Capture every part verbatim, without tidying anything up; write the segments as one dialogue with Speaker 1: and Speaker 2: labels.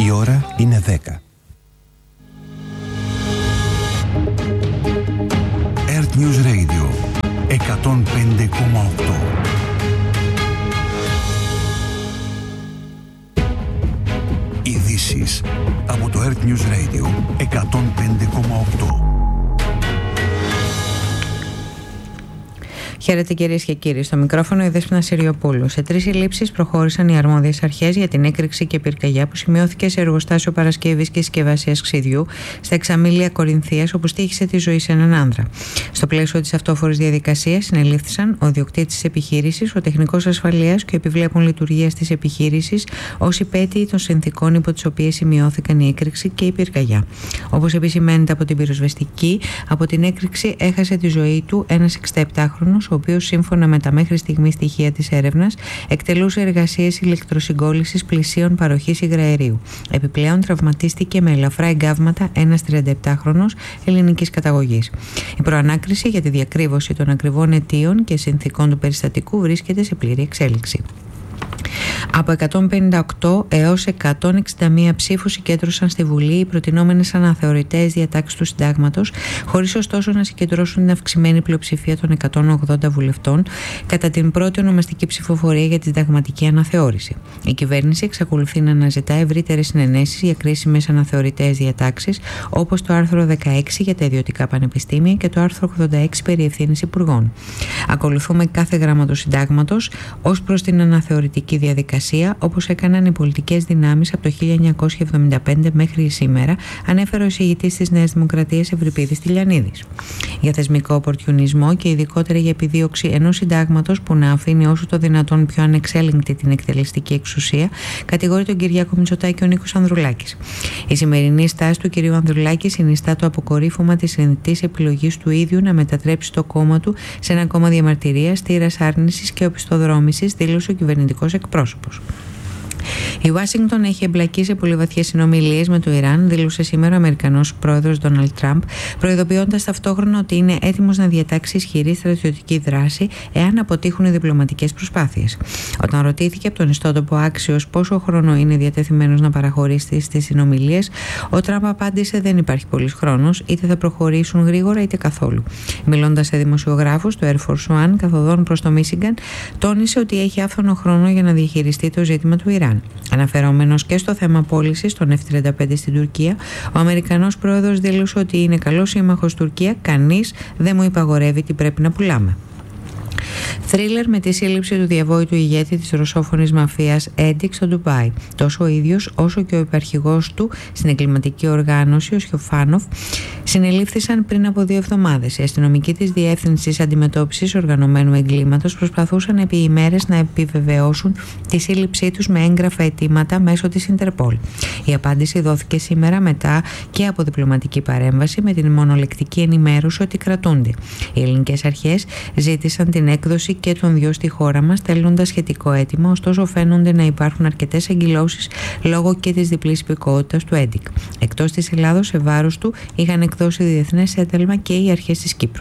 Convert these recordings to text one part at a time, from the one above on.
Speaker 1: Η ώρα είναι δέκα. Earth News Radio εκατόν πέντε κόμμα οκτώ. Ειδήσεις από το Earth News Radio εκατόν πέντε κόμμα οκτώ.
Speaker 2: Χαίρετε κυρίες και κύριοι. Στο μικρόφωνο η Δέσποινα Συριοπούλου. Σε τρεις συλλήψεις προχώρησαν οι αρμόδιες αρχές για την έκρηξη και πυρκαγιά που σημειώθηκε σε εργοστάσιο παρασκευής και συσκευασίας ξυδιού στα Εξαμήλια Κορινθίας, όπου στοίχησε τη ζωή σε έναν άνδρα. Στο πλαίσιο της αυτόφορης διαδικασίας συνελήφθησαν ο ιδιοκτήτης της επιχείρησης, ο τεχνικός ασφαλείας και ο επιβλέπων λειτουργίας της επιχείρησης ως υπέτειοι των συνθηκών υπό τις οποίες σημειώθηκαν η έκρηξη και η πυρκαγιά. Όπως επισημαίνεται από την πυροσβεστική, από την έκρηξη έχασε τη ζωή του ένας εξηνταεπτάχρονος, ο οποίος σύμφωνα με τα μέχρι στιγμή στοιχεία της έρευνας εκτελούσε εργασίες ηλεκτροσυγκόλλησης πλησίων παροχής υγραερίου. Επιπλέον τραυματίστηκε με ελαφρά εγκάβματα ένας τριανταεπτάχρονος ελληνικής καταγωγής. Η προανάκριση για τη διακρύβωση των ακριβών αιτίων και συνθηκών του περιστατικού βρίσκεται σε πλήρη εξέλιξη. Από εκατόν πενήντα οκτώ έως εκατόν εξήντα μία ψήφους συγκέντρωσαν στη Βουλή οι προτινόμενες αναθεωρητές διατάξεις του Συντάγματος, χωρίς ωστόσο να συγκεντρώσουν την αυξημένη πλειοψηφία των εκατόν ογδόντα βουλευτών κατά την πρώτη ονομαστική ψηφοφορία για τη συνταγματική αναθεώρηση. Η κυβέρνηση εξακολουθεί να αναζητά ευρύτερες συνενέσεις για κρίσιμες αναθεωρητές διατάξεις, όπως το άρθρο δεκαέξι για τα ιδιωτικά πανεπιστήμια και το άρθρο ογδόντα έξι περί ευθύνης υπουργών. Ακολουθούμε κάθε γράμμα του Συντάγματος ως προς την αναθεωρητική διαδικασία, όπως έκαναν οι πολιτικές δυνάμεις από το χίλια εννιακόσια εβδομήντα πέντε μέχρι σήμερα, ανέφερε ο εισηγητής της Νέας Δημοκρατίας Ευρυπίδης Τηλιανίδης. Για θεσμικό οπορτιουνισμό και ειδικότερα για επιδίωξη ενός συντάγματος που να αφήνει όσο το δυνατόν πιο ανεξέλεγκτη την εκτελεστική εξουσία, κατηγορεί τον Κυριάκο Μητσοτάκη ο Νίκος Ανδρουλάκης. Η σημερινή στάση του κυρίου Ανδρουλάκη συνιστά το αποκορύφωμα της συνειδητής επιλογής του ίδιου να μετατρέψει το κόμμα του σε ένα κόμμα διαμαρτυρίας, θύρας άρνησης και οπισθοδρόμησης, δήλωσε ο κυβερνητικός εκπρόσωπος. Η Ουάσιγκτον έχει εμπλακεί σε πολύ βαθιές συνομιλίες με το Ιράν, δήλωσε σήμερα ο Αμερικανός πρόεδρος Ντόναλντ Τραμπ, προειδοποιώντας ταυτόχρονα ότι είναι έτοιμος να διατάξει ισχυρή στρατιωτική δράση εάν αποτύχουν οι διπλωματικές προσπάθειες. Όταν ρωτήθηκε από τον ιστότοπο Άξιος πόσο χρόνο είναι διατεθειμένος να παραχωρήσει στις συνομιλίες, ο Τραμπ απάντησε: δεν υπάρχει πολύς χρόνος, είτε θα προχωρήσουν γρήγορα είτε καθόλου. Μιλώντας σε δημοσιογράφους του Air Force One καθοδόν προς το Μίσιγκαν, τόνισε ότι έχει άφθονο χρόνο για να διαχειριστεί το ζήτημα του Ιράν. Αναφερόμενος και στο θέμα πώλησης των εφ τριάντα πέντε στην Τουρκία, ο Αμερικανός πρόεδρος δήλωσε ότι είναι καλός σύμμαχος Τουρκία, κανείς δεν μου υπαγορεύει τι πρέπει να πουλάμε. Θρίλερ με τη σύλληψη του διαβόητου ηγέτη της ρωσόφωνης μαφίας Έντικ στο Ντουμπάι. Τόσο ο ίδιος όσο και ο υπαρχηγός του στην εγκληματική οργάνωση, ο Σιωφάνοφ, συνελήφθησαν πριν από δύο εβδομάδες. Οι αστυνομικοί της Διεύθυνσης Αντιμετώπισης Οργανωμένου Εγκλήματος προσπαθούσαν επί ημέρες να επιβεβαιώσουν τη σύλληψή τους με έγγραφα αιτήματα μέσω της Ιντερπόλ. Η απάντηση δόθηκε σήμερα μετά και από διπλωματική παρέμβαση με την μονολεκτική ενημέρωση ότι κρατούνται. Οι ελληνικές αρχές ζήτησαν την έκδοση και των δυο στη χώρα μας, στέλνοντας σχετικό αίτημα, ωστόσο φαίνονται να υπάρχουν αρκετές εγκυλώσεις λόγω και της διπλής υπηκότητας του Έντικ. Εκτός της Ελλάδος, σε βάρος του είχαν εκδώσει διεθνές ένταλμα και οι αρχές της Κύπρου.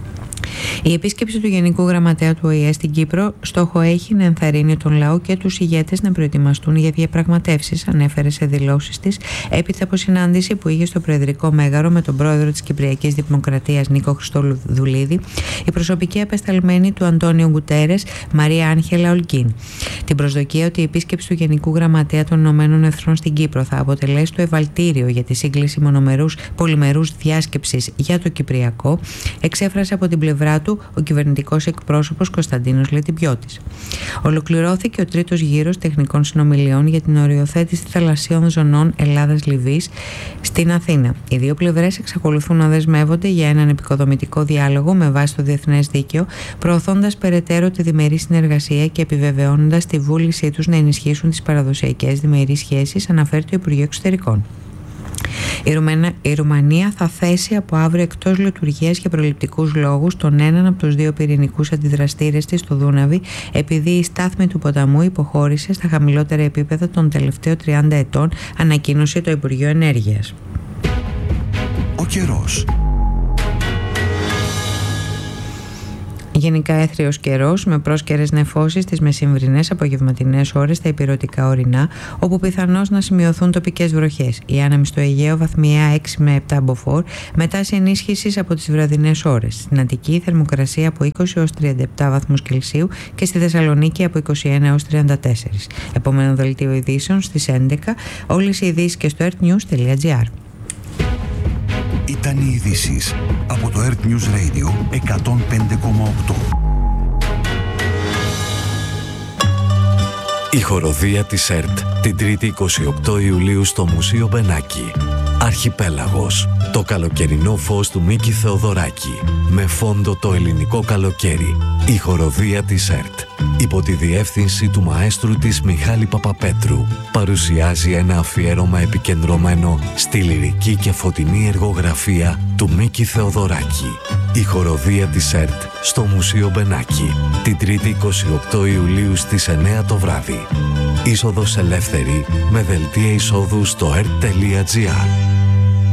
Speaker 2: Η επίσκεψη του Γενικού Γραμματέα του Ο Η Ε στην Κύπρο στόχο έχει να ενθαρρύνει τον λαό και τους ηγέτες να προετοιμαστούν για διαπραγματεύσεις, ανέφερε σε δηλώσεις της έπειτα από συνάντηση που είχε στο Προεδρικό Μέγαρο με τον πρόεδρο της Κυπριακής Δημοκρατίας Νίκο Χριστοδουλίδη, η προσωπική απεσταλμένη του Αντώνιο Γκουτέρες Μαρία Άγχελα Ολκίν. Την προσδοκία ότι η επίσκεψη του Γενικού Γραμματέα των Ηνωμένων Εθνών στην Κύπρο θα αποτελέσει το ευαλτήριο για τη σύγκληση μονομερούς πολυμερούς διάσκεψης για το Κυπριακό, εξέφρασε από την πλευρά του ο κυβερνητικός εκπρόσωπος Κωνσταντίνος Λετιμπιώτης. Ολοκληρώθηκε ο τρίτος γύρος τεχνικών συνομιλιών για την οριοθέτηση θαλασσίων ζωνών Ελλάδας-Λιβύης στην Αθήνα. Οι δύο πλευρές εξακολουθούν να δεσμεύονται για έναν επικοδομητικό διάλογο με βάση το διεθνές δίκαιο, προωθώντας περαιτέρω τη διμερή συνεργασία και επιβεβαιώνοντας τη βούλησή τους να ενισχύσουν τις παραδοσιακές διμερείς σχέσεις, αναφέρει το Υπουργείο Εξωτερικών. Η, Ρουμένα, η Ρουμανία θα θέσει από αύριο εκτός λειτουργίας για προληπτικούς λόγους τον έναν από τους δύο πυρηνικούς αντιδραστήρες της στο Δούναβι, επειδή η στάθμη του ποταμού υποχώρησε στα χαμηλότερα επίπεδα των τελευταίων τριάντα ετών, ανακοίνωσε το Υπουργείο Ενέργειας.
Speaker 1: Ο καιρός.
Speaker 2: Γενικά έθριος καιρός με πρόσκαιρες νεφώσεις τις μεσημβρινές απογευματινές ώρες στα ηπειρωτικά ορεινά, όπου πιθανώς να σημειωθούν τοπικές βροχές. Οι άνεμοι στο Αιγαίο βαθμιαία έξι με επτά μποφόρ, με τάση ενίσχυσης από τις βραδινές ώρες. Στην Αττική θερμοκρασία από είκοσι έως τριάντα επτά βαθμούς Κελσίου και στη Θεσσαλονίκη από είκοσι ένα έως τριάντα τέσσερα. Επόμενο δελτίο ειδήσεων στις έντεκα. Όλες οι ειδήσεις και στο ερτ νιους τελεία τζι άρ.
Speaker 1: Ήταν οι ειδήσεις από το Earth News Radio εκατόν πέντε κόμμα οκτώ.
Speaker 3: Η χοροδία της ΕΡΤ την Τρίτη εικοστή ογδόη Ιουλίου στο Μουσείο Μπενάκη. Αρχιπέλαγος. Το καλοκαιρινό φως του Μίκη Θεοδωράκη. Με φόντο το ελληνικό καλοκαίρι. Η χοροδία της ΕΡΤ, υπό τη διεύθυνση του μαέστρου της Μιχάλη Παπαπέτρου, παρουσιάζει ένα αφιέρωμα επικεντρωμένο στη λυρική και φωτεινή εργογραφία του Μίκη Θεοδωράκη. Η χοροδία της ΕΡΤ στο Μουσείο Μπενάκη την Τρίτη εικοστή ογδόη Ιουλίου στις εννέα το βράδυ. Είσοδος ελεύθερη με δελτία εισόδου στο ερτ τελεία τζι άρ.